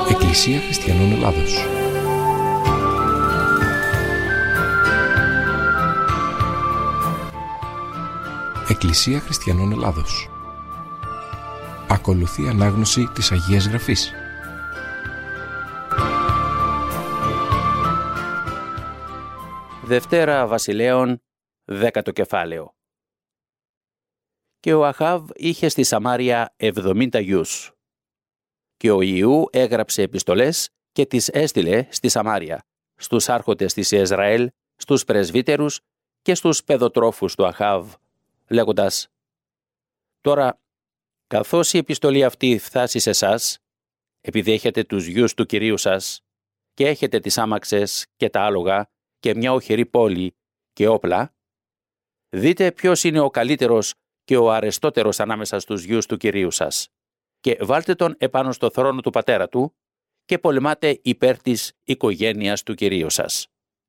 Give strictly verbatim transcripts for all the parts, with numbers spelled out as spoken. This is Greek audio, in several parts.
Εκκλησία Χριστιανών Ελλάδος. Εκκλησία Χριστιανών Ελλάδος. Ακολουθεί ανάγνωση της Αγίας Γραφής. Δευτέρα Βασιλέων, δέκατο κεφάλαιο. Και ο Αχάβ είχε στη Σαμάρια εβδομήντα γιους. Και ο Ιού έγραψε επιστολές και τις έστειλε στη Σαμάρια, στους άρχοντες της Ισραήλ, στους πρεσβύτερους και στους παιδοτρόφους του Αχάβ, λέγοντας: «Τώρα, καθώς η επιστολή αυτή φτάσει σε εσάς, επειδή έχετε τους γιους του Κυρίου σας και έχετε τις άμαξες και τα άλογα και μια οχυρή πόλη και όπλα, δείτε ποιος είναι ο καλύτερος και ο αρεστότερος ανάμεσα στους γιους του Κυρίου σας και βάλτε τον επάνω στο θρόνο του πατέρα του και πολεμάτε υπέρ της οικογένειας του Κυρίου σας».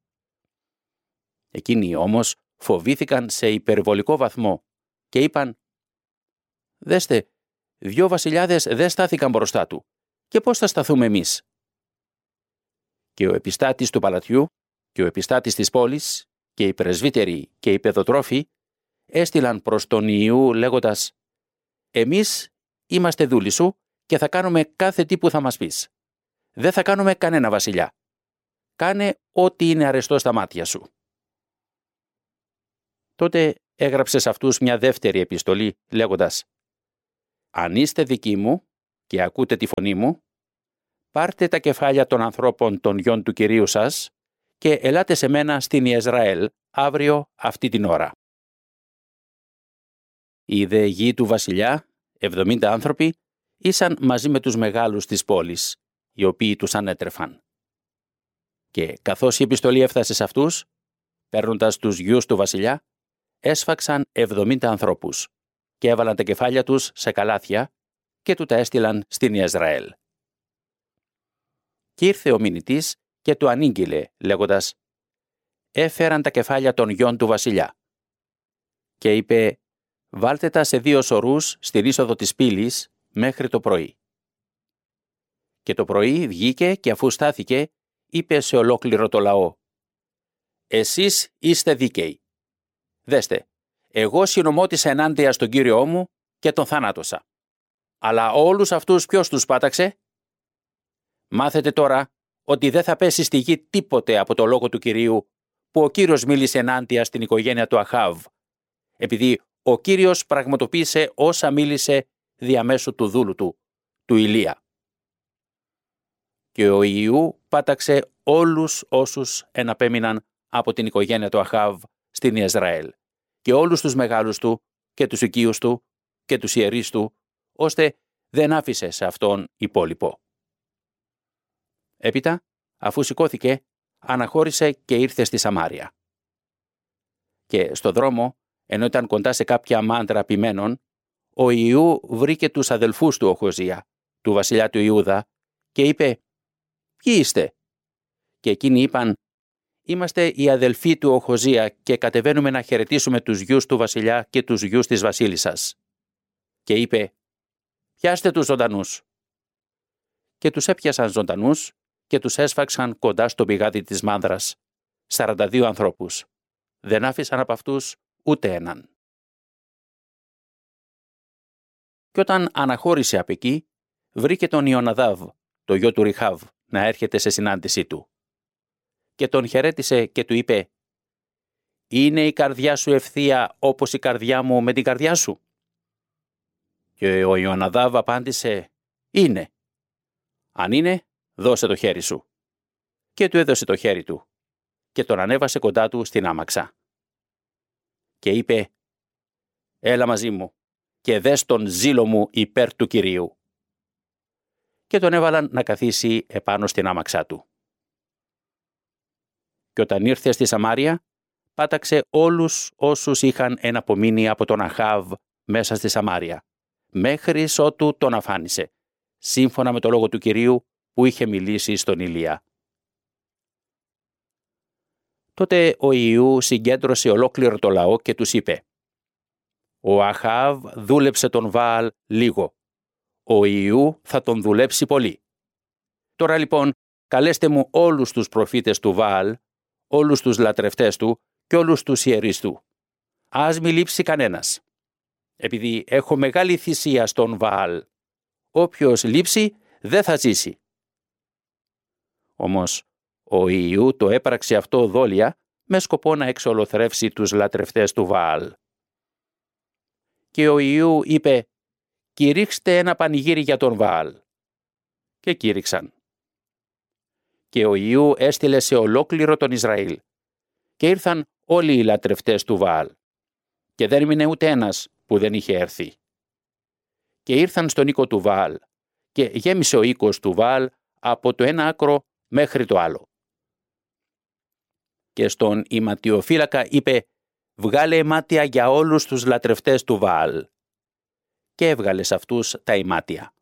Εκείνοι όμως φοβήθηκαν σε υπερβολικό βαθμό και είπαν: «Δέστε, δυο βασιλιάδες δεν στάθηκαν μπροστά του και πώς θα σταθούμε εμείς?» Και ο επιστάτης του παλατιού και ο επιστάτης της πόλης και οι πρεσβύτεροι και οι παιδοτρόφοι έστειλαν προς τον Ιού λέγοντας: «Εμείς είμαστε δούλοι σου και θα κάνουμε κάθε τι που θα μας πεις. Δεν θα κάνουμε κανένα βασιλιά. Κάνε ό,τι είναι αρεστό στα μάτια σου». Τότε έγραψε σε αυτούς μια δεύτερη επιστολή λέγοντας: «Αν είστε δικοί μου και ακούτε τη φωνή μου, πάρτε τα κεφάλια των ανθρώπων των γιών του Κυρίου σας και ελάτε σε μένα στην Ισραήλ αύριο αυτή την ώρα». Οι δε γη του βασιλιά, εβδομήντα άνθρωποι, ήσαν μαζί με τους μεγάλους της πόλης, οι οποίοι τους ανέτρεφαν. Και καθώς η επιστολή έφτασε σε αυτούς, παίρνοντας τους γιους του βασιλιά, έσφαξαν εβδομήντα ανθρώπους και έβαλαν τα κεφάλια τους σε καλάθια και του τα έστειλαν στην Ισραήλ. Και ήρθε ο μηνυτής και του ανήγγειλε λέγοντας: «Έφεραν τα κεφάλια των γιών του βασιλιά». Και είπε: «Βάλτε τα σε δύο σωρούς στην είσοδο της πύλης μέχρι το πρωί». Και το πρωί βγήκε και αφού στάθηκε, είπε σε ολόκληρο το λαό: «Εσείς είστε δίκαιοι. Δέστε, εγώ συνομώτησα ενάντια στον Κύριό μου και τον θάνατωσα. Αλλά όλους αυτούς ποιος τους πάταξε? Μάθετε τώρα ότι δεν θα πέσει στη γη τίποτε από το λόγο του Κυρίου που ο Κύριος μίλησε ενάντια στην οικογένεια του Αχάβ, επειδή ο Κύριος πραγματοποίησε όσα μίλησε διαμέσου του δούλου του, του Ηλία». Και ο Ιού πάταξε όλους όσους εναπέμειναν από την οικογένεια του Αχάβ στην Ισραήλ και όλους τους μεγάλους του και τους οικείους του και τους ιερείς του, ώστε δεν άφησε σε αυτόν υπόλοιπο. Έπειτα, αφού σηκώθηκε, αναχώρησε και ήρθε στη Σαμάρια. Και στο δρόμο, ενώ ήταν κοντά σε κάποια μάντρα ποιμένων, ο Ιού βρήκε τους αδελφούς του Οχοζία, του βασιλιά του Ιούδα, και είπε: «Ποιοι είστε?» Και εκείνοι είπαν: «Είμαστε οι αδελφοί του Οχοζία και κατεβαίνουμε να χαιρετήσουμε τους γιους του βασιλιά και τους γιους της βασίλισσας». Και είπε: «Πιάστε τους ζωντανούς». Και τους έπιασαν ζωντανούς και τους έσφαξαν κοντά στο πηγάδι της μάνδρας, σαράντα δύο ανθρώπους. Δεν άφησαν από αυτούς ούτε έναν. Και όταν αναχώρησε απ' εκεί, βρήκε τον Ιωναδάβ, το γιο του Ριχάβ, να έρχεται σε συνάντησή του. Και τον χαιρέτησε και του είπε: «Είναι η καρδιά σου ευθεία όπως η καρδιά μου με την καρδιά σου?» Και ο Ιωναδάβ απάντησε: «Είναι». «Αν είναι, δώσε το χέρι σου». Και του έδωσε το χέρι του και τον ανέβασε κοντά του στην άμαξα. Και είπε: «Έλα μαζί μου και δες τον ζήλο μου υπέρ του Κυρίου». Και τον έβαλαν να καθίσει επάνω στην άμαξά του. Και όταν ήρθε στη Σαμάρια, πάταξε όλους όσους είχαν εναπομείνει από τον Αχάβ μέσα στη Σαμάρια, μέχρι ότου τον αφάνισε, σύμφωνα με το λόγο του Κυρίου που είχε μιλήσει στον Ηλία. Τότε ο Ιού συγκέντρωσε ολόκληρο το λαό και τους είπε: «Ο Αχάβ δούλεψε τον Βαάλ λίγο. Ο Ιού θα τον δουλέψει πολύ. Τώρα λοιπόν καλέστε μου όλους τους προφήτες του Βαάλ, όλους τους λατρευτές του και όλους τους ιερείς του. Ας μη λείψει κανένας, επειδή έχω μεγάλη θυσία στον Βαάλ. Όποιος λείψει δεν θα ζήσει. Όμως ο Ιού το έπραξε αυτό δόλια με σκοπό να εξολοθρεύσει τους λατρευτές του Βαάλ. Και ο Ιού είπε «Κηρύξτε ένα πανηγύρι για τον Βαάλ». Και κήρυξαν. Και ο Ιού έστειλε σε ολόκληρο τον Ισραήλ. Και ήρθαν όλοι οι λατρευτές του Βαάλ. Και δεν έμεινε ούτε ένας που δεν είχε έρθει. Και ήρθαν στον οίκο του Βαάλ. Και γέμισε ο οίκος του Βαάλ από το ένα άκρο μέχρι το άλλο. Και στον ηματιοφύλακα είπε «Βγάλε ημάτια για όλους τους λατρευτές του Βαάλ». Και έβγαλε σε αυτούς τα ημάτια.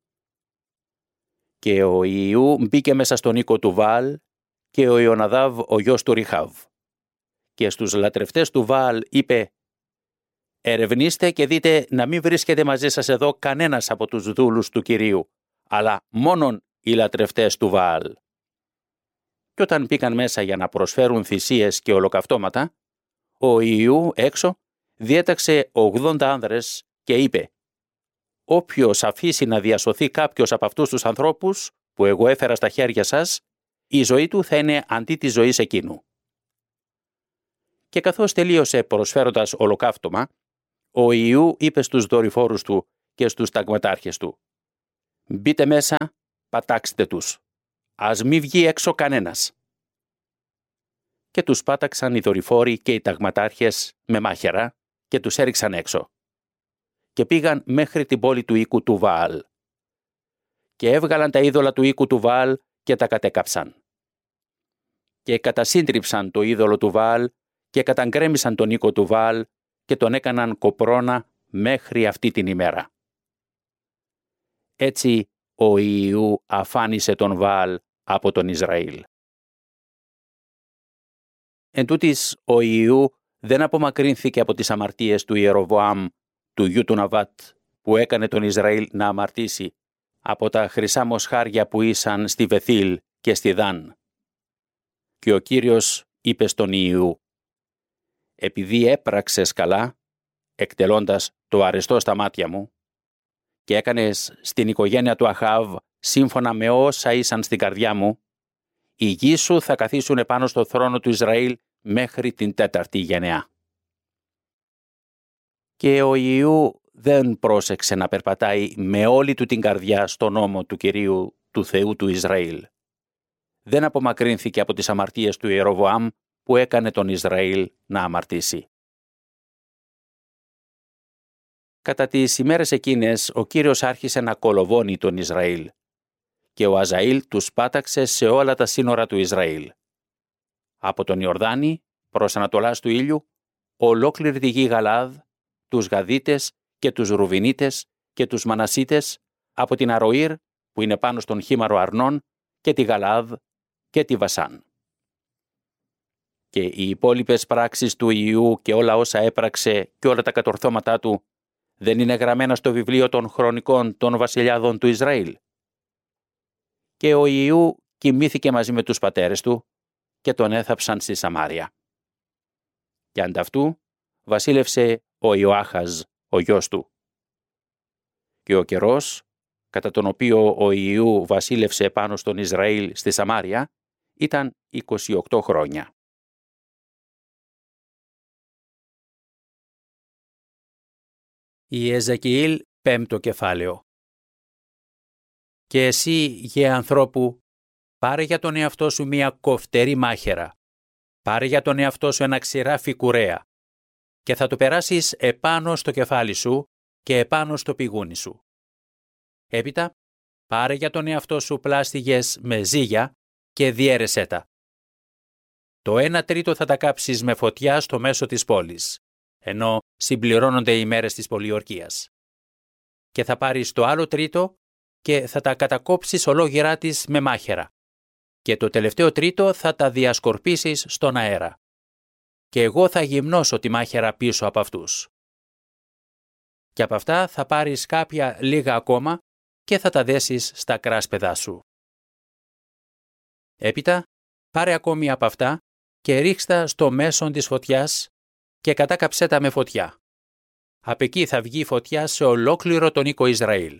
Και ο Ιού μπήκε μέσα στον οίκο του Βαάλ και ο Ιωναδάβ ο γιος του Ριχάβ. Και στους λατρευτές του Βαάλ είπε «Ερευνήστε και δείτε να μην βρίσκεται μαζί σας εδώ κανένας από τους δούλους του Κυρίου, αλλά μόνον οι λατρευτές του Βαάλ». Και όταν μπήκαν μέσα για να προσφέρουν θυσίες και ολοκαυτώματα, ο Ιού έξω διέταξε ογδόντα άνδρες και είπε «Όποιος αφήσει να διασωθεί κάποιος από αυτούς τους ανθρώπους που εγώ έφερα στα χέρια σας, η ζωή του θα είναι αντί της ζωής εκείνου». Και καθώς τελείωσε προσφέροντας ολοκαύτωμα, ο Ιού είπε στους δορυφόρους του και στους ταγματάρχες του «Μπείτε μέσα, πατάξτε τους. Ας μη βγει έξω κανένας». Και τους πάταξαν οι δορυφόροι και οι ταγματάρχες με μάχαιρα και τους έριξαν έξω. Και πήγαν μέχρι την πόλη του οίκου του Βαάλ. Και έβγαλαν τα είδωλα του οίκου του Βαάλ και τα κατέκαψαν. Και κατασύντριψαν το είδωλο του Βαάλ και καταγκρέμισαν τον οίκο του Βαάλ και τον έκαναν κοπρώνα μέχρι αυτή την ημέρα. Έτσι ο Ιού αφάνισε τον Βαάλ από τον Ισραήλ. Εν τούτοις, ο Ιού δεν απομακρύνθηκε από τις αμαρτίες του Ιεροβοάμ, του γιου του Ναβάτ, που έκανε τον Ισραήλ να αμαρτήσει, από τα χρυσά μοσχάρια που ήσαν στη Βεθήλ και στη Δάν. Και ο Κύριος είπε στον Ιού «Επειδή έπραξες καλά, εκτελώντας το αρεστό στα μάτια μου, και έκανες στην οικογένεια του Αχάβ σύμφωνα με όσα ήσαν στην καρδιά μου, οι γη σου θα καθίσουν επάνω στο θρόνο του Ισραήλ μέχρι την τέταρτη γενεά». Και ο Ιού δεν πρόσεξε να περπατάει με όλη του την καρδιά στον νόμο του Κυρίου του Θεού του Ισραήλ. Δεν απομακρύνθηκε από τις αμαρτίες του Ιεροβοάμ που έκανε τον Ισραήλ να αμαρτήσει. Κατά τις ημέρες εκείνες ο Κύριος άρχισε να κολοβώνει τον Ισραήλ και ο Αζαήλ τους πάταξε σε όλα τα σύνορα του Ισραήλ. Από τον Ιορδάνη προς ανατολάς του ήλιου, ολόκληρη τη γη Γαλάδ, τους Γαδίτες και τους Ρουβινίτες και τους Μανασίτες, από την Αροήρ που είναι πάνω στον χήμαρο Αρνών και τη Γαλάδ και τη Βασάν. Και οι υπόλοιπες πράξεις του Ιού και όλα όσα έπραξε και όλα τα κατορθώματά του δεν είναι γραμμένα στο βιβλίο των χρονικών των βασιλιάδων του Ισραήλ. Και ο Ιού κοιμήθηκε μαζί με τους πατέρες του και τον έθαψαν στη Σαμάρια. Και ανταυτού βασίλευσε ο Ιωάχαζ, ο γιος του. Και ο καιρός, κατά τον οποίο ο Ιού βασίλευσε πάνω στον Ισραήλ στη Σαμάρια, ήταν είκοσι οκτώ χρόνια. Ιεζεκιήλ, πέμπτο κεφάλαιο. Και εσύ, γε ανθρώπου, πάρε για τον εαυτό σου μία κοφτερή μάχαιρα. Πάρε για τον εαυτό σου ένα ξηράφι κουρέα και θα το περάσεις επάνω στο κεφάλι σου και επάνω στο πηγούνι σου. Έπειτα, πάρε για τον εαυτό σου πλάστιγες με ζύγια και διέρεσέ τα. Το ένα τρίτο θα τα κάψεις με φωτιά στο μέσο της πόλης, ενώ συμπληρώνονται οι μέρες της πολιορκίας. Και θα πάρεις το άλλο τρίτο και θα τα κατακόψεις ολόγυρά της με μάχαιρα. Και το τελευταίο τρίτο θα τα διασκορπίσεις στον αέρα. Και εγώ θα γυμνώσω τη μάχαιρα πίσω από αυτούς. Και από αυτά θα πάρεις κάποια λίγα ακόμα και θα τα δέσεις στα κράσπεδά σου. Έπειτα, πάρε ακόμη από αυτά και ρίξτα στο μέσον της φωτιάς και κατάκαψέ τα με φωτιά. Απ' εκεί θα βγει φωτιά σε ολόκληρο τον οίκο Ισραήλ.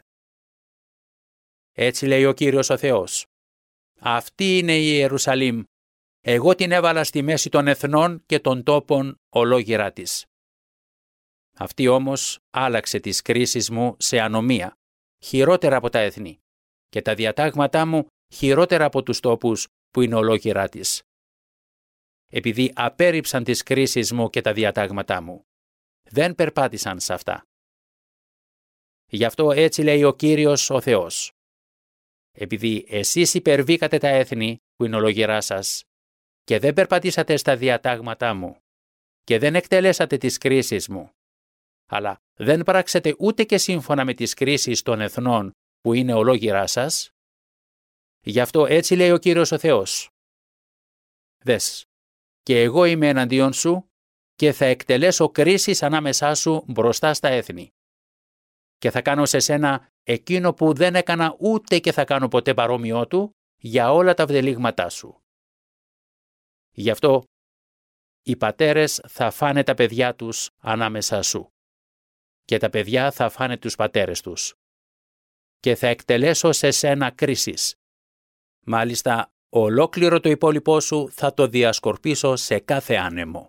Έτσι λέει ο Κύριος ο Θεός. Αυτή είναι η Ιερουσαλήμ. Εγώ την έβαλα στη μέση των εθνών και των τόπων ολόγυρά της. Αυτή όμως άλλαξε τις κρίσεις μου σε ανομία, χειρότερα από τα έθνη, και τα διατάγματά μου χειρότερα από τους τόπους που είναι ολόγυρά της. Επειδή απέρριψαν τις κρίσεις μου και τα διατάγματά μου, δεν περπάτησαν σε αυτά. Γι' αυτό έτσι λέει ο Κύριος ο Θεός. Επειδή εσείς υπερβήκατε τα έθνη που είναι ολόγυρά σας και δεν περπατήσατε στα διατάγματά μου και δεν εκτελέσατε τις κρίσεις μου, αλλά δεν πράξετε ούτε και σύμφωνα με τις κρίσεις των εθνών που είναι ολόγυρά σας, γι' αυτό έτσι λέει ο Κύριος ο Θεός. Δες, και εγώ είμαι εναντίον σου και θα εκτελέσω κρίσεις ανάμεσά σου μπροστά στα έθνη. Και θα κάνω σε σένα εκείνο που δεν έκανα ούτε και θα κάνω ποτέ παρόμοιό του για όλα τα βδελίγματά σου. Γι' αυτό οι πατέρες θα φάνε τα παιδιά τους ανάμεσά σου και τα παιδιά θα φάνε τους πατέρες τους. Και θα εκτελέσω σε σένα κρίσεις. Μάλιστα, ολόκληρο το υπόλοιπό σου θα το διασκορπίσω σε κάθε άνεμο.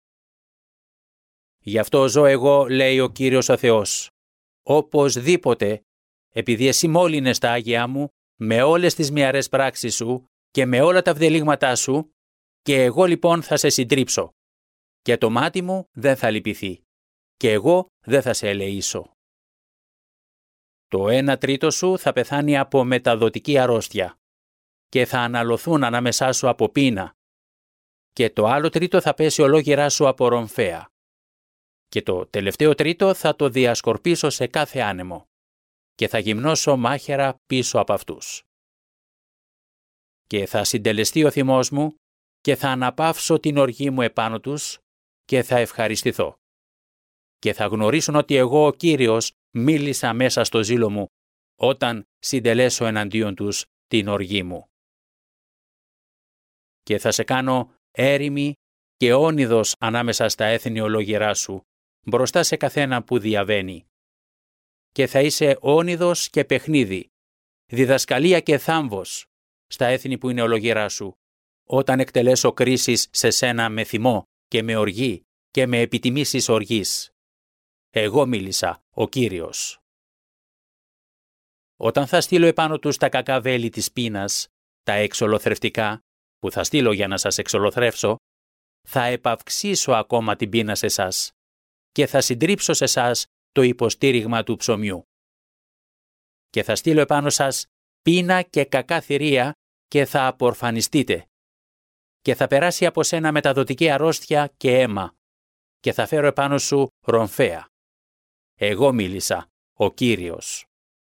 Γι' αυτό ζω εγώ, λέει ο Κύριος ο Θεός, οπωσδήποτε, επειδή εσύ μόλυνες τα άγια μου με όλες τις μυαρές πράξεις σου και με όλα τα βδελίγματά σου, και εγώ λοιπόν θα σε συντρίψω και το μάτι μου δεν θα λυπηθεί και εγώ δεν θα σε ελεήσω. Το ένα τρίτο σου θα πεθάνει από μεταδοτική αρρώστια και θα αναλωθούν ανάμεσά σου από πείνα και το άλλο τρίτο θα πέσει ολόγυρά σου από ρομφαία και το τελευταίο τρίτο θα το διασκορπίσω σε κάθε άνεμο και θα γυμνώσω μάχαιρα πίσω από αυτούς. Και θα συντελεστεί ο θυμός μου και θα αναπαύσω την οργή μου επάνω τους και θα ευχαριστηθώ. Και θα γνωρίσουν ότι εγώ ο Κύριος μίλησα μέσα στο ζήλο μου όταν συντελέσω εναντίον τους την οργή μου. Και θα σε κάνω έρημη και όνειδος ανάμεσα στα έθνη ολόγυρά σου, μπροστά σε καθένα που διαβαίνει. Και θα είσαι όνειδος και παιχνίδι, διδασκαλία και θάμβος στα έθνη που είναι ολόγυρά σου, όταν εκτελέσω κρίσεις σε σένα με θυμό και με οργή και με επιτιμήσεις οργής. Εγώ μίλησα, ο Κύριος. Όταν θα στείλω επάνω τους τα κακά βέλη της πείνας, τα εξολοθρευτικά, που θα στείλω για να σας εξολοθρεύσω, θα επαυξήσω ακόμα την πείνα σε εσάς και θα συντρίψω σε εσάς το υποστήριγμα του ψωμιού. Και θα στείλω επάνω σας πείνα και κακά θηρία και θα απορφανιστείτε. Και θα περάσει από σένα μεταδοτική αρρώστια και αίμα και θα φέρω επάνω σου ρομφαία. Εγώ μίλησα, ο Κύριος.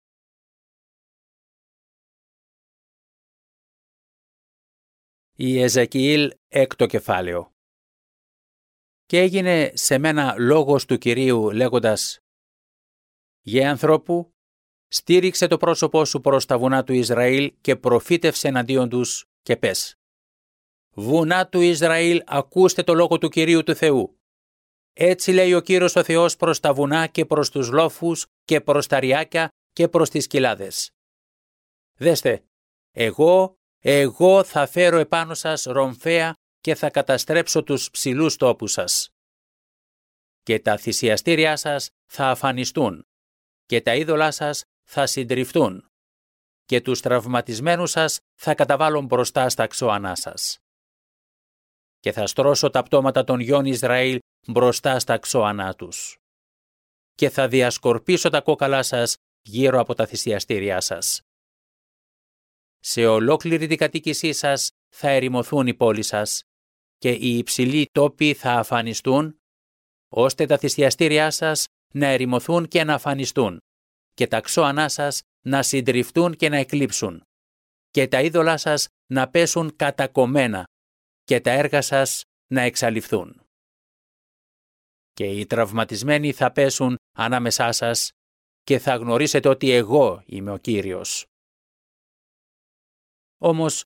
Η Εζεκιήλ έκτο κεφάλαιο. Και έγινε σε μένα λόγος του Κυρίου λέγοντας «Γε ανθρώπου, στήριξε το πρόσωπό σου προς τα βουνά του Ισραήλ και προφήτευσε εναντίον τους και πες. Βουνά του Ισραήλ, ακούστε το λόγο του Κυρίου του Θεού. Έτσι λέει ο Κύριος ο Θεός προς τα βουνά και προς τους λόφους και προς τα ριάκια και προς τις κοιλάδες. Δέστε, εγώ, εγώ θα φέρω επάνω σας ρομφαία και θα καταστρέψω τους ψηλούς τόπους σας. Και τα θυσιαστήριά σας θα αφανιστούν και τα είδωλά σας θα συντριφτούν και τους τραυματισμένους σας θα καταβάλουν μπροστά στα ξώανά σας. Και θα στρώσω τα πτώματα των γιών Ισραήλ μπροστά στα ξώανά τους. Και θα διασκορπίσω τα κόκαλά σας γύρω από τα θυσιαστήριά σας. Σε ολόκληρη την κατοίκησή σας θα ερημωθούν οι πόλεις σας και οι υψηλοί τόποι θα αφανιστούν, ώστε τα θυσιαστήριά σας να ερημωθούν και να αφανιστούν και τα ξώανά σας να συντριφτούν και να εκλείψουν και τα είδωλά σας να πέσουν κατακομμένα και τα έργα σας να εξαλειφθούν. Και οι τραυματισμένοι θα πέσουν ανάμεσά σας και θα γνωρίσετε ότι εγώ είμαι ο Κύριος. Όμως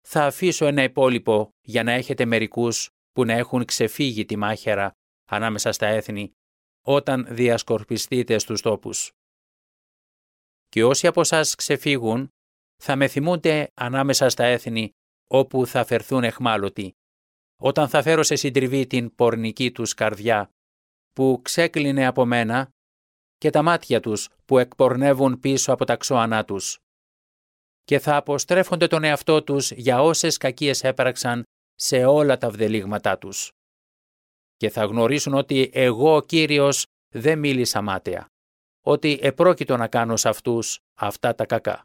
θα αφήσω ένα υπόλοιπο για να έχετε μερικούς που να έχουν ξεφύγει τη μάχαιρα ανάμεσα στα έθνη όταν διασκορπιστείτε στους τόπους. Και όσοι από εσάς ξεφύγουν θα με θυμούνται ανάμεσα στα έθνη όπου θα φερθούν εχμάλωτοι, όταν θα φέρω σε συντριβή την πορνική τους καρδιά που ξέκλεινε από μένα και τα μάτια τους που εκπορνεύουν πίσω από τα ξώανά τους. Και θα αποστρέφονται τον εαυτό τους για όσες κακίες έπραξαν σε όλα τα βδελίγματά τους. Και θα γνωρίσουν ότι εγώ ο Κύριος δεν μίλησα μάταια, ότι επρόκειτο να κάνω σε αυτούς αυτά τα κακά.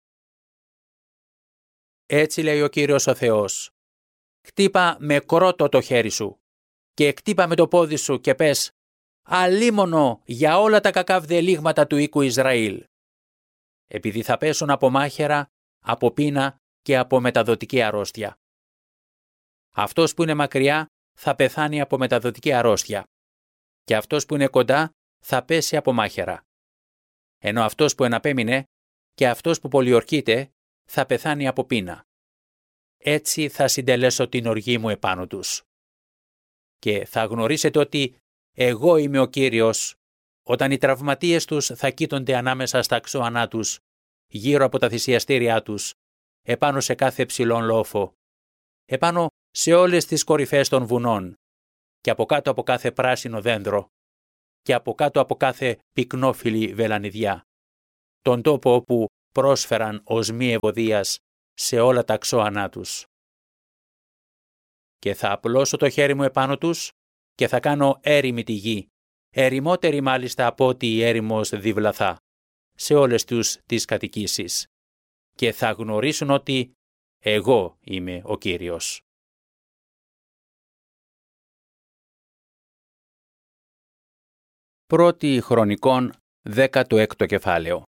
Έτσι λέει ο Κύριος ο Θεός, χτύπα με κρότο το χέρι σου και χτύπα με το πόδι σου και πες, αλίμονο για όλα τα κακά βδελίγματα του οίκου Ισραήλ. Επειδή θα πέσουν από μάχαιρα, από πείνα και από μεταδοτική αρρώστια. Αυτός που είναι μακριά θα πεθάνει από μεταδοτική αρρώστια και αυτός που είναι κοντά θα πέσει από μάχαιρα. Ενώ αυτός που εναπέμεινε και αυτός που πολιορκείται θα πεθάνει από πείνα. Έτσι θα συντελέσω την οργή μου επάνω τους. Και θα γνωρίσετε ότι εγώ είμαι ο Κύριος, όταν οι τραυματίες τους θα κοίτονται ανάμεσα στα ξώανά τους, γύρω από τα θυσιαστήριά τους, επάνω σε κάθε ψηλόν λόφο, επάνω σε όλες τις κορυφές των βουνών και από κάτω από κάθε πράσινο δέντρο και από κάτω από κάθε πυκνόφυλλη βελανιδιά, τον τόπο όπου πρόσφεραν οσμοί ευωδίας σε όλα τα ξώανά τους. Και θα απλώσω το χέρι μου επάνω τους και θα κάνω έρημη τη γη, ερημότερη μάλιστα από ό,τι η έρημος διβλαθά, σε όλες τους τις κατοικήσεις. Και θα γνωρίσουν ότι εγώ είμαι ο Κύριος. Πρώτη Χρονικών, δέκατο έκτο κεφάλαιο.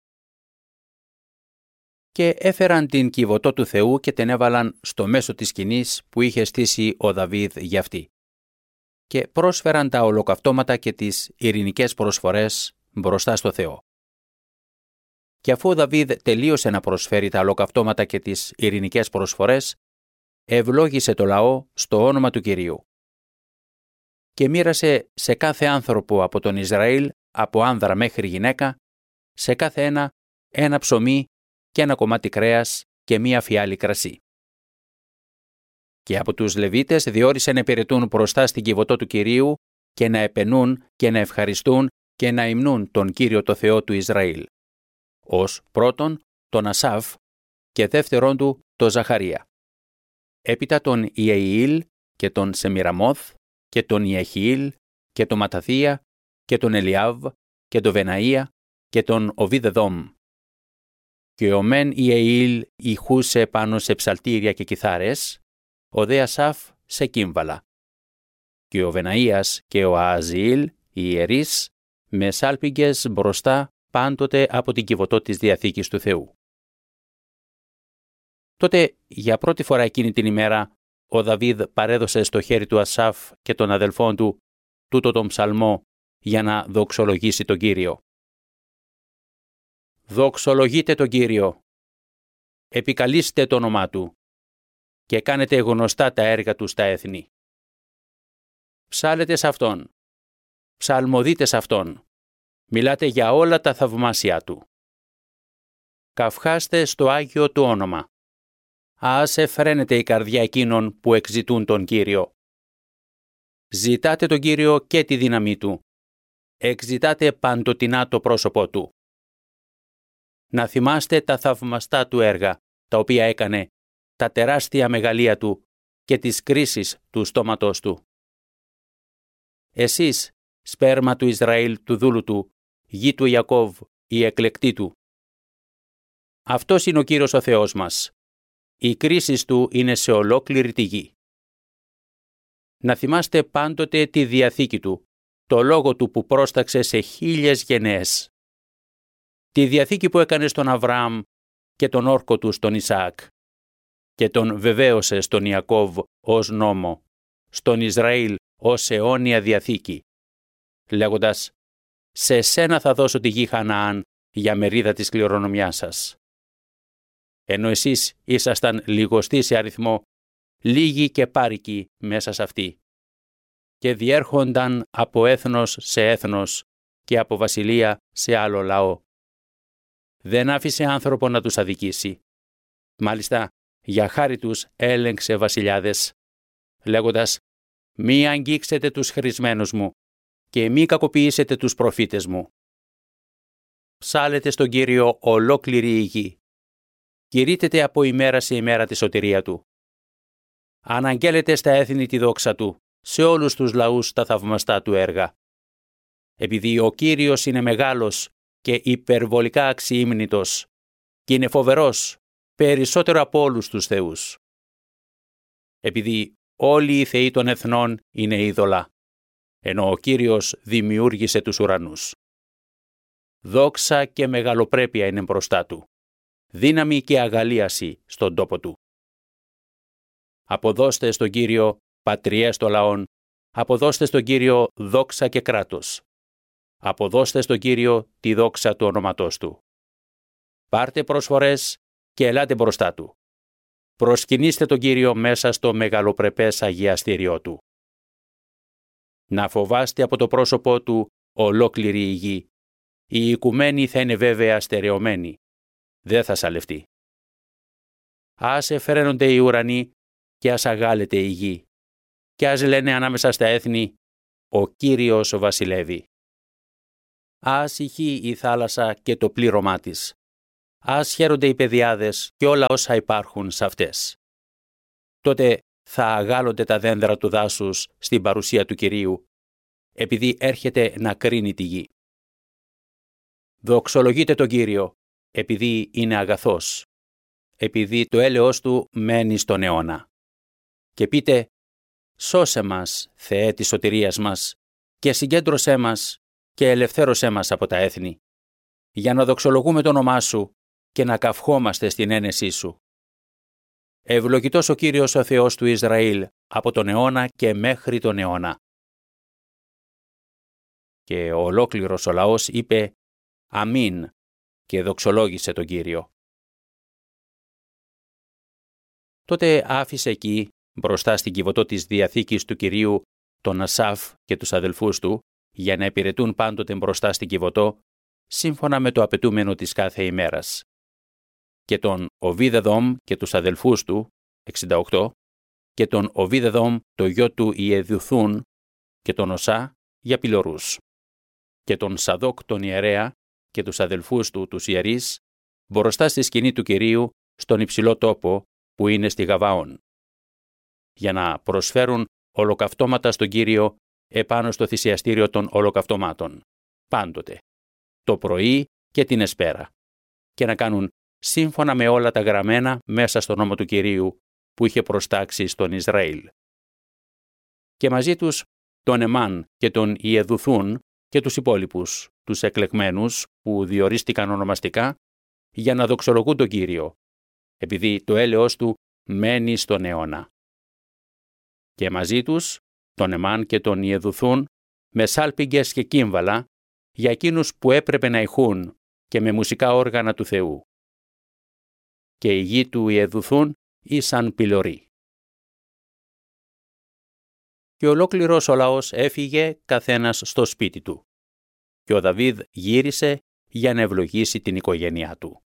Και έφεραν την κυβωτό του Θεού και την έβαλαν στο μέσο της σκηνής που είχε στήσει ο Δαβίδ για αυτή. Και πρόσφεραν τα ολοκαυτώματα και τις ειρηνικές προσφορές μπροστά στο Θεό. Και αφού ο Δαβίδ τελείωσε να προσφέρει τα ολοκαυτώματα και τις ειρηνικές προσφορές, ευλόγησε το λαό στο όνομα του Κυρίου. Και μοίρασε σε κάθε άνθρωπο από τον Ισραήλ, από άνδρα μέχρι γυναίκα, σε κάθε ένα, ένα ψωμί και ένα κομμάτι κρέας και μία φιάλη κρασί. Και από τους Λεβίτες διόρισε να υπηρετούν μπροστά στην κυβωτό του Κυρίου και να επενούν και να ευχαριστούν και να υμνούν τον Κύριο το Θεό του Ισραήλ. Ως πρώτον τον Ασάφ και δεύτερον του τον Ζαχαρία. Έπειτα τον Ιεήλ και τον Σεμιραμόθ και τον Ιεχιήλ και τον Ματαθία και τον Ελιάβ και τον Βεναΐα και τον Οβίδεδόμ. Και ο μεν Ιεήλ ηχούσε πάνω σε ψαλτήρια και κιθάρες, ο δε Ασάφ σε κύμβαλα. Και ο Βεναΐας και ο Ααζιήλ, οι ιερείς, με σάλπιγγες μπροστά πάντοτε από την κυβωτό της Διαθήκης του Θεού. Τότε, για πρώτη φορά εκείνη την ημέρα, ο Δαβίδ παρέδωσε στο χέρι του Ασάφ και των αδελφών του τούτο τον ψαλμό για να δοξολογήσει τον Κύριο. Δοξολογείτε τον Κύριο, επικαλείστε το όνομά Του και κάνετε γνωστά τα έργα Του στα έθνη. Ψάλετε σε Αυτόν, ψαλμοδείτε σε Αυτόν, μιλάτε για όλα τα θαυμάσια Του. Καυχάστε στο Άγιο Του όνομα. Ας εφραίνεται η καρδιά εκείνων που εξητούν τον Κύριο. Ζητάτε τον Κύριο και τη δύναμή Του. Εξητάτε παντοτινά το πρόσωπό Του. Να θυμάστε τα θαυμαστά Του έργα, τα οποία έκανε, τα τεράστια μεγαλεία Του και τις κρίσεις του στόματος Του. Εσείς, σπέρμα του Ισραήλ του δούλου Του, γη του Ιακώβ, η εκλεκτή Του. Αυτός είναι ο Κύριος ο Θεός μας. Οι κρίσεις Του είναι σε ολόκληρη τη γη. Να θυμάστε πάντοτε τη διαθήκη Του, το λόγο Του που πρόσταξε σε χίλιες γενναίες. Τη διαθήκη που έκανε στον Αβραάμ και τον όρκο Του στον Ισαάκ και τον βεβαίωσε στον Ιακώβ ως νόμο, στον Ισραήλ ως αιώνια διαθήκη, λέγοντας «Σε σένα θα δώσω τη γη Χαναάν για μερίδα της κληρονομιάς σας». ενώ εσείς ήσασταν λιγοστοί σε αριθμό, λίγοι και πάρικοι μέσα σε αυτή, και διέρχονταν από έθνος σε έθνος και από βασιλεία σε άλλο λαό. Δεν άφησε άνθρωπο να τους αδικήσει. Μάλιστα, για χάρη τους έλεγξε βασιλιάδες, λέγοντας «Μη αγγίξετε τους χρησμένους μου και μη κακοποιήσετε τους προφήτες μου». Ψάλετε στον Κύριο ολόκληρη η γη. Κηρύττεται από ημέρα σε ημέρα τη σωτηρία Του. Αναγγέλλεται στα έθνη τη δόξα Του, σε όλους τους λαούς τα θαυμαστά Του έργα. Επειδή ο Κύριος είναι μεγάλος και υπερβολικά αξιήμνητος και είναι φοβερός, περισσότερο από όλους τους θεούς. Επειδή όλοι οι θεοί των εθνών είναι είδωλα, ενώ ο Κύριος δημιούργησε τους ουρανούς. Δόξα και μεγαλοπρέπεια είναι μπροστά Του, δύναμη και αγαλίαση στον τόπο Του. Αποδώστε στον Κύριο πατριές των λαών, αποδώστε στον Κύριο δόξα και κράτος. Αποδώστε στον Κύριο τη δόξα του ονόματός Του. Πάρτε προσφορές και ελάτε μπροστά Του. Προσκυνήστε τον Κύριο μέσα στο μεγαλοπρεπές αγιαστήριό Του. Να φοβάστε από το πρόσωπό Του ολόκληρη η γη. Η οικουμένη θα είναι βέβαια στερεωμένη. Δεν θα σαλευτεί. Ας εφραίνονται οι ουρανοί και ας αγάλεται η γη. Και ας λένε ανάμεσα στα έθνη, ο Κύριος βασιλεύει. Ας ηχεί η θάλασσα και το πλήρωμά της. Ας χαίρονται οι πεδιάδες και όλα όσα υπάρχουν σε αυτές. Τότε θα αγάλλονται τα δέντρα του δάσους στην παρουσία του Κυρίου, επειδή έρχεται να κρίνει τη γη. Δοξολογείτε τον Κύριο, επειδή είναι αγαθός, επειδή το έλεος Του μένει στον αιώνα. Και πείτε, σώσε μας, Θεέ της σωτηρίας μας, και συγκέντρωσέ μας και ελευθέρωσέ μας από τα έθνη, για να δοξολογούμε το όνομά Σου και να καυχόμαστε στην ένεσή Σου. Ευλογητός ο Κύριος ο Θεός του Ισραήλ, από τον αιώνα και μέχρι τον αιώνα. Και ο ολόκληρος ο λαός είπε «Αμήν» και δοξολόγησε τον Κύριο. Τότε άφησε εκεί, μπροστά στην κυβωτό της Διαθήκης του Κυρίου, τον Ασάφ και τους αδελφούς του, για να υπηρετούν πάντοτε μπροστά στην κυβωτό, σύμφωνα με το απαιτούμενο της κάθε ημέρας. Και τον Οβίδεδομ και τους αδελφούς του, εξήντα οκτώ, και τον Οβίδεδομ το γιο του Ιεδουθούν, και τον Οσά για πυλωρούς. Και τον Σαδόκ τον ιερέα και τους αδελφούς του τους ιερείς, μπροστά στη σκηνή του Κυρίου, στον υψηλό τόπο που είναι στη Γαβαών, για να προσφέρουν ολοκαυτώματα στον Κύριο επάνω στο θυσιαστήριο των ολοκαυτωμάτων, πάντοτε, το πρωί και την εσπέρα, και να κάνουν σύμφωνα με όλα τα γραμμένα μέσα στον νόμο του Κυρίου που είχε προστάξει στον Ισραήλ. Και μαζί τους τον Εμάν και τον Ιεδουθούν και τους υπόλοιπους, τους εκλεγμένους που διορίστηκαν ονομαστικά, για να δοξολογούν τον Κύριο, επειδή το έλεος Του μένει στον αιώνα. Και μαζί τους τον Εμάν και τον Ιεδουθούν με σάλπιγγες και κύμβαλα για εκείνους που έπρεπε να ηχούν και με μουσικά όργανα του Θεού. Και οι γη του Ιεδουθούν ήσαν πυλωροί. Και ολόκληρος ο λαός έφυγε καθένας στο σπίτι του. Και ο Δαβίδ γύρισε για να ευλογήσει την οικογένειά του.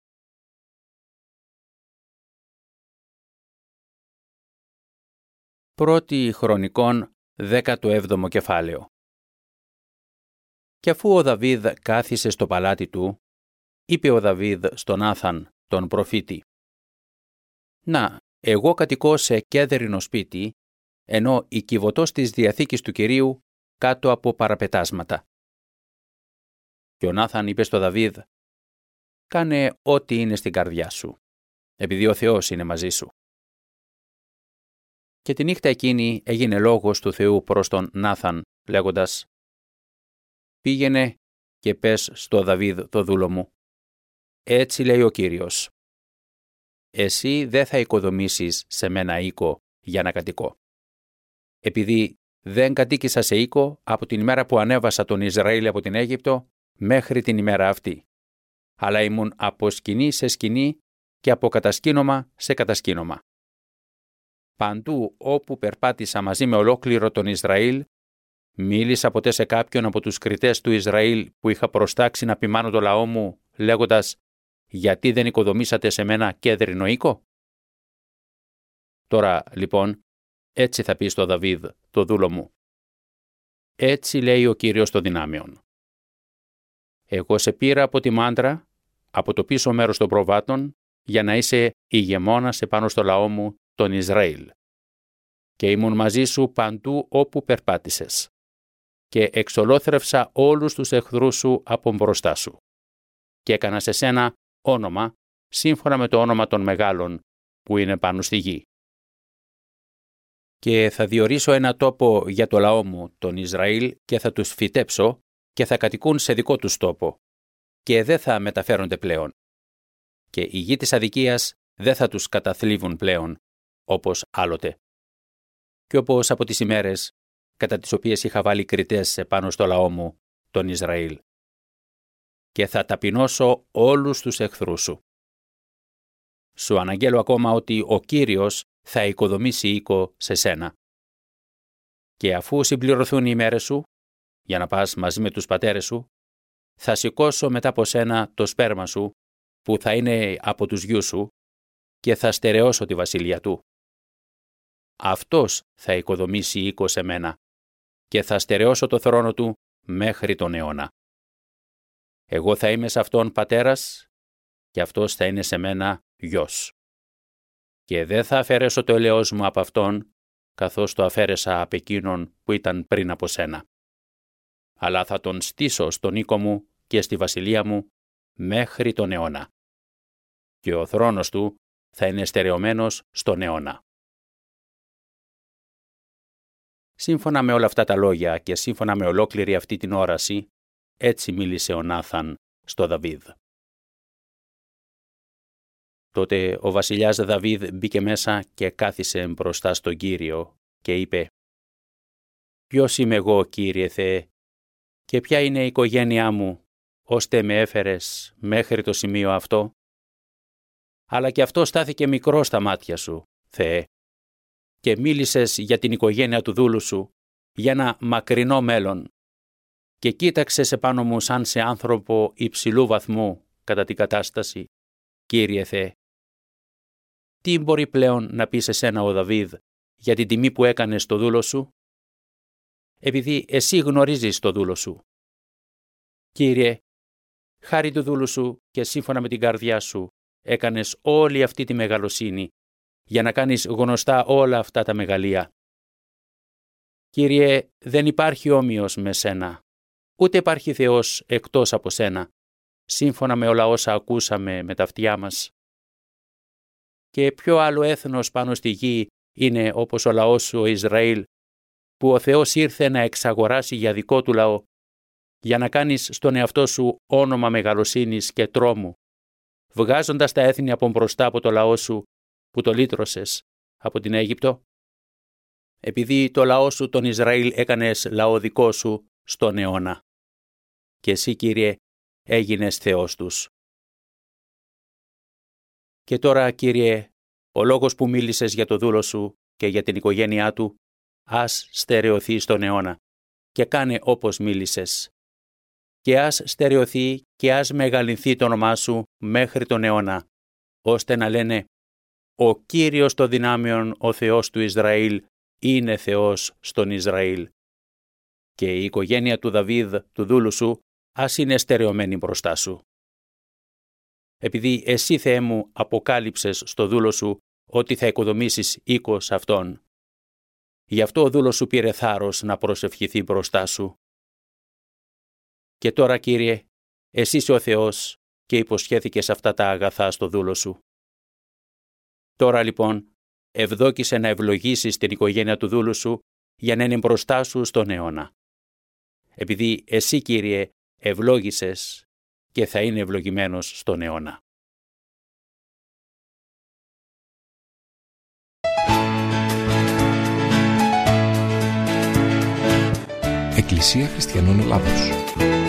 Πρώτη Χρονικών, δέκατο έβδομο κεφάλαιο. Και αφού ο Δαβίδ κάθισε στο παλάτι του, είπε ο Δαβίδ στον Νάθαν, τον προφήτη: «Να, εγώ κατοικώ σε κέδρινο σπίτι, ενώ η κυβωτός της Διαθήκης του Κυρίου κάτω από παραπετάσματα». Και ο Νάθαν είπε στο Δαβίδ: «Κάνε ό,τι είναι στην καρδιά σου, επειδή ο Θεός είναι μαζί σου». Και τη νύχτα εκείνη έγινε λόγος του Θεού προς τον Νάθαν, λέγοντας: «Πήγαινε και πες στο Δαβίδ το δούλο μου, έτσι λέει ο Κύριος, εσύ δεν θα οικοδομήσεις σε μένα οίκο για να κατοικώ. Επειδή δεν κατοίκησα σε οίκο από την ημέρα που ανέβασα τον Ισραήλ από την Αίγυπτο μέχρι την ημέρα αυτή, αλλά ήμουν από σκηνή σε σκηνή και από κατασκήνομα σε κατασκήνομα. Παντού όπου περπάτησα μαζί με ολόκληρο τον Ισραήλ, μίλησα ποτέ σε κάποιον από τους κριτές του Ισραήλ που είχα προστάξει να ποιμάνω το λαό μου, λέγοντας «Γιατί δεν οικοδομήσατε σε μένα κέδρινο οίκο?» Τώρα, λοιπόν, έτσι θα πει στο Δαβίδ, το δούλο μου. Έτσι λέει ο Κύριος των δυνάμεων. Εγώ σε πήρα από τη μάντρα, από το πίσω μέρος των προβάτων, για να είσαι ηγεμόνας επάνω στο λαό μου, τον Ισραήλ. Και ήμουν μαζί σου παντού όπου περπάτησες. Και εξολόθρευσα όλους τους εχθρούς σου από μπροστά σου. Και έκανα σε σένα όνομα, σύμφωνα με το όνομα των μεγάλων που είναι πάνω στη γη. Και θα διορίσω ένα τόπο για το λαό μου, τον Ισραήλ, και θα τους φυτέψω και θα κατοικούν σε δικό τους τόπο. Και δεν θα μεταφέρονται πλέον. Και η γη της αδικίας δεν θα τους καταθλίβουν πλέον, όπως άλλοτε. Και όπως από τις ημέρες, κατά τις οποίες είχα βάλει κριτές επάνω στο λαό μου, τον Ισραήλ. Και θα ταπεινώσω όλους τους εχθρούς σου. Σου αναγγέλω ακόμα ότι ο Κύριος θα οικοδομήσει οίκο σε σένα. Και αφού συμπληρωθούν οι ημέρες σου, για να πας μαζί με τους πατέρες σου, θα σηκώσω μετά από σένα το σπέρμα σου, που θα είναι από τους γιους σου, και θα στερεώσω τη βασιλεία του. Αυτός θα οικοδομήσει οίκο σε μένα, και θα στερεώσω το θρόνο του μέχρι τον αιώνα. Εγώ θα είμαι σε αυτόν πατέρας, και αυτός θα είναι σε μένα γιος. Και δεν θα αφαιρέσω το ελαιός μου από αυτόν, καθώς το αφαίρεσα από εκείνον που ήταν πριν από σένα. Αλλά θα τον στήσω στον οίκο μου και στη βασιλεία μου μέχρι τον αιώνα. Και ο θρόνος του θα είναι στερεωμένος στον αιώνα. Σύμφωνα με όλα αυτά τα λόγια και σύμφωνα με ολόκληρη αυτή την όραση, έτσι μίλησε ο Νάθαν στο Δαβίδ. Τότε ο βασιλιάς Δαβίδ μπήκε μέσα και κάθισε μπροστά στον Κύριο και είπε «Ποιος είμαι εγώ, Κύριε Θεέ, και ποια είναι η οικογένειά μου, ώστε με έφερες μέχρι το σημείο αυτό? Αλλά και αυτό στάθηκε μικρό στα μάτια σου, Θεέ, και μίλησες για την οικογένεια του δούλου σου, για ένα μακρινό μέλλον, και κοίταξες επάνω μου σαν σε άνθρωπο υψηλού βαθμού κατά την κατάσταση, Κύριε Θεέ. Τι μπορεί πλέον να πει σε σένα ο Δαβίδ για την τιμή που έκανες στο δούλο σου? Επειδή εσύ γνωρίζεις το δούλο σου. Κύριε, χάρη του δούλου σου και σύμφωνα με την καρδιά σου έκανες όλη αυτή τη μεγαλοσύνη για να κάνεις γνωστά όλα αυτά τα μεγαλεία. Κύριε, δεν υπάρχει όμοιος με σένα, ούτε υπάρχει Θεός εκτός από σένα, σύμφωνα με όλα όσα ακούσαμε με τα αυτιά μας. Και ποιο άλλο έθνος πάνω στη γη είναι όπως ο λαός σου ο Ισραήλ, που ο Θεός ήρθε να εξαγοράσει για δικό του λαό, για να κάνεις στον εαυτό σου όνομα μεγαλοσύνης και τρόμου, βγάζοντας τα έθνη από μπροστά από το λαό σου που το λύτρωσες από την Αίγυπτο? Επειδή το λαό σου τον Ισραήλ έκανες λαό δικό σου στον αιώνα. Και εσύ, Κύριε, έγινες Θεός τους. Και τώρα, Κύριε, ο λόγος που μίλησες για το δούλο σου και για την οικογένειά του, ας στερεωθεί στον αιώνα και κάνε όπως μίλησες. Και ας στερεωθεί και ας μεγαλυνθεί το όνομά σου μέχρι τον αιώνα, ώστε να λένε «Ο Κύριος των δυνάμεων, ο Θεός του Ισραήλ, είναι Θεός στον Ισραήλ». Και η οικογένεια του Δαβίδ, του δούλου σου, ας είναι στερεωμένη μπροστά σου. Επειδή εσύ, Θεέ μου, αποκάλυψες στο δούλο σου ότι θα οικοδομήσεις οίκο σε αυτόν. Γι' αυτό ο δούλος σου πήρε θάρρος να προσευχηθεί μπροστά σου. Και τώρα, Κύριε, εσύ είσαι ο Θεός και υποσχέθηκες αυτά τα αγαθά στο δούλο σου. Τώρα λοιπόν, ευδόκησε να ευλογήσεις την οικογένεια του δούλου σου για να είναι μπροστά σου στον αιώνα. Επειδή εσύ, Κύριε, ευλόγησες και θα είναι ευλογημένος στον αιώνα. Εκκλησία Χριστιανών Ελλάδος.